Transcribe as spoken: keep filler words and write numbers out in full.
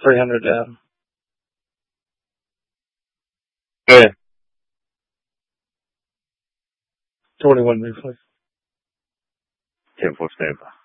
three hundred down. Yeah. twenty-one new, please. ten four standby.